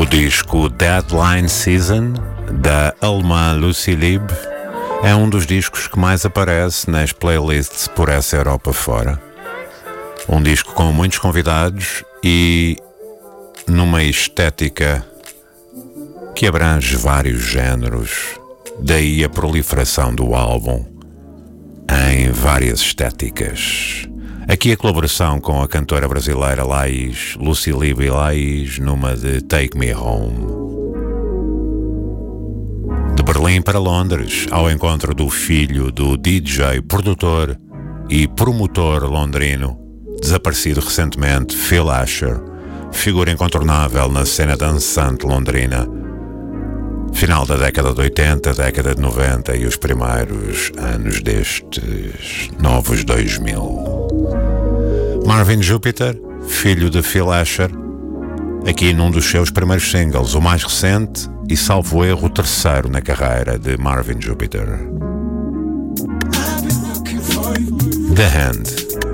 O disco Deadline Season, da alemã Lucy Lieb, é um dos discos que mais aparece nas playlists por essa Europa fora. Um disco com muitos convidados e numa estética que abrange vários géneros, daí a proliferação do álbum em várias estéticas. Aqui a colaboração com a cantora brasileira Laís, Lucy Lieb e Laís, numa de Take Me Home. De Berlim para Londres, ao encontro do filho do DJ, produtor e promotor londrino, desaparecido recentemente, Phil Asher, figura incontornável na cena dançante londrina. Final da década de 80, década de 90 e os primeiros anos destes novos 2000. Marvin Jupiter, filho de Phil Asher, aqui num dos seus primeiros singles, o mais recente e, salvo erro, o terceiro na carreira de Marvin Jupiter. The Hand.